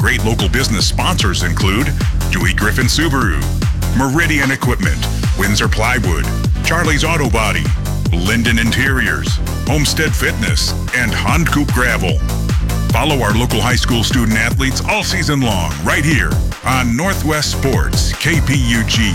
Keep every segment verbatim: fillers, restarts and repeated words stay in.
Great local business sponsors include Dewey Griffin Subaru, Meridian Equipment, Windsor Plywood, Charlie's Auto Body, Linden Interiors, Homestead Fitness, and Honcoop Gravel. Follow our local high school student athletes all season long right here on Northwest Sports K P U G.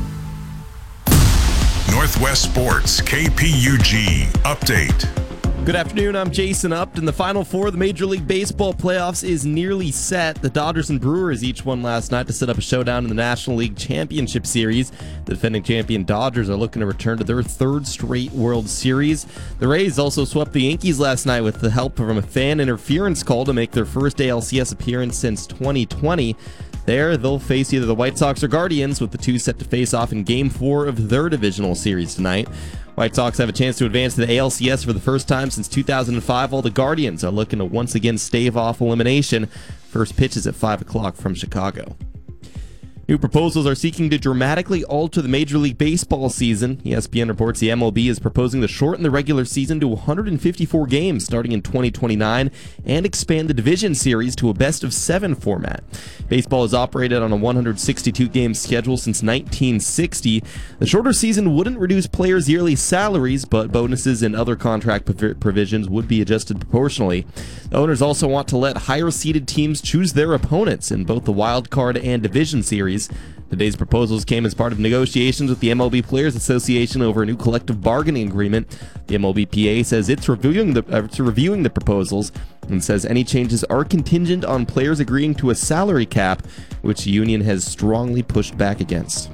Northwest Sports K P U G update. Good afternoon, I'm Jason Upton. The Final Four of the Major League Baseball playoffs is nearly set. The Dodgers and Brewers each won last night to set up a showdown in the National League Championship Series. The defending champion Dodgers are looking to return to their third straight World Series. The Rays also swept the Yankees last night with the help from a fan interference call to make their first A L C S appearance since twenty twenty. There, they'll face either the White Sox or Guardians, with the two set to face off in Game four of their divisional series tonight. White Sox have a chance to advance to the A L C S for the first time since two thousand five, while the Guardians are looking to once again stave off elimination. First pitch is at five o'clock from Chicago. New proposals are seeking to dramatically alter the Major League Baseball season. E S P N reports the M L B is proposing to shorten the regular season to one hundred fifty-four games starting in twenty twenty-nine and expand the division series to a best of seven format. Baseball has operated on a one hundred sixty-two game schedule since nineteen sixty. The shorter season wouldn't reduce players' yearly salaries, but bonuses and other contract prov- provisions would be adjusted proportionally. The owners also want to let higher-seeded teams choose their opponents in both the wild card and division series. Today's proposals came as part of negotiations with the M L B Players Association over a new collective bargaining agreement. The M L B P A says it's reviewing the, uh, it's reviewing the proposals and says any changes are contingent on players agreeing to a salary cap, which the union has strongly pushed back against.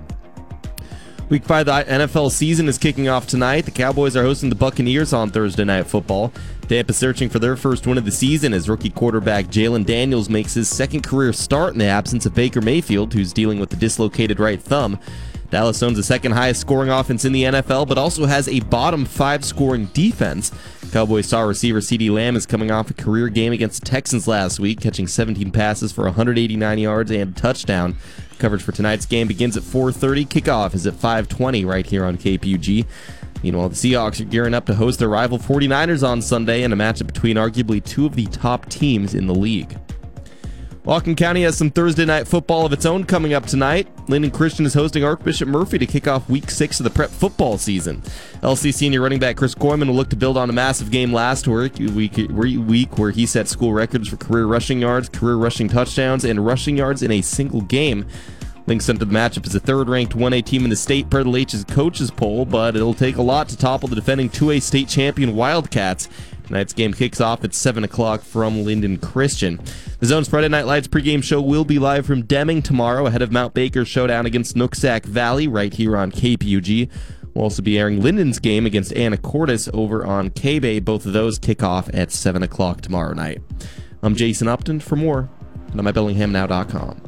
Week five of the N F L season is kicking off tonight. The Cowboys are hosting the Buccaneers on Thursday Night Football. Tampa searching for their first win of the season as rookie quarterback Jalen Daniels makes his second career start in the absence of Baker Mayfield, who's dealing with a dislocated right thumb. Dallas owns the second highest scoring offense in the N F L, but also has a bottom five scoring defense. Cowboys star receiver CeeDee Lamb is coming off a career game against the Texans last week, catching seventeen passes for one hundred eighty-nine yards and a touchdown. Coverage for tonight's game begins at four thirty. Kickoff is at five twenty right here on K P U G. Meanwhile, the Seahawks are gearing up to host their rival forty-niners on Sunday in a matchup between arguably two of the top teams in the league. Whatcom County has some Thursday night football of its own coming up tonight. Linden Christian is hosting Archbishop Murphy to kick off week six of the prep football season. L C senior running back Chris Koyman will look to build on a massive game last week, week where he set school records for career rushing yards, career rushing touchdowns, and rushing yards in a single game. Link sent to the matchup is the third-ranked one A team in the state per the H's coaches poll, but it'll take a lot to topple the defending two A state champion Wildcats. Tonight's game kicks off at seven o'clock from Linden Christian. The Zone's Friday Night Lights pregame show will be live from Deming tomorrow ahead of Mount Baker's showdown against Nooksack Valley right here on K P U G. We'll also be airing Linden's game against Anacortes over on K-Bay. Both of those kick off at seven o'clock tomorrow night. I'm Jason Upton. For more, at my bellingham now dot com.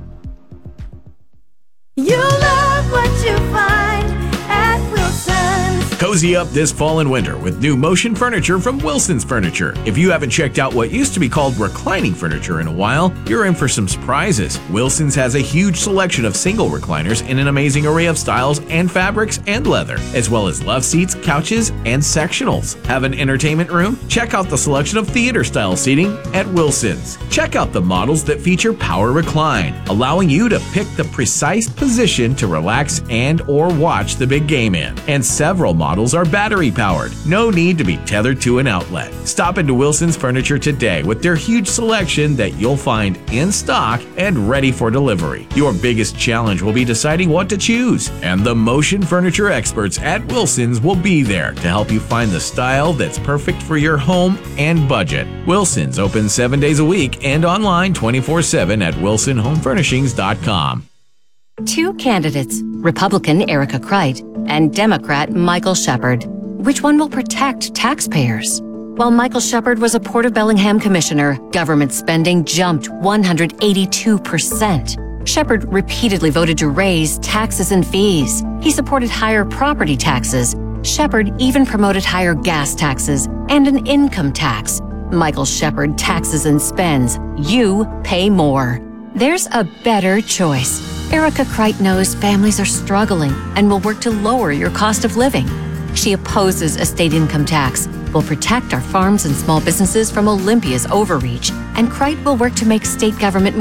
You love what you find at Wilson's. Cozy up this fall and winter with new motion furniture from Wilson's Furniture. If you haven't checked out what used to be called reclining furniture in a while, you're in for some surprises. Wilson's has a huge selection of single recliners in an amazing array of styles and fabrics and leather, as well as love seats, couches, and sectionals. Have an entertainment room? Check out the selection of theater-style seating at Wilson's. Check out the models that feature power recline, allowing you to pick the precise position to relax and or watch the big game in. And several models are battery powered. No need to be tethered to an outlet. Stop into Wilson's Furniture today with their huge selection that you'll find in stock and ready for delivery. Your biggest challenge will be deciding what to choose, and the motion furniture experts at Wilson's will be there to help you find the style that's perfect for your home and budget. Wilson's open seven days a week and online twenty-four seven at wilson home furnishings dot com. Two candidates, Republican Erica Kreit and Democrat Michael Shepard. Which one will protect taxpayers? While Michael Shepard was a Port of Bellingham commissioner, government spending jumped one hundred eighty-two percent. Shepard repeatedly voted to raise taxes and fees. He supported higher property taxes. Shepard even promoted higher gas taxes and an income tax. Michael Shepard taxes and spends. You pay more. There's a better choice. Erica Kreit knows families are struggling and will work to lower your cost of living. She opposes a state income tax, will protect our farms and small businesses from Olympia's overreach, and Kreit will work to make state government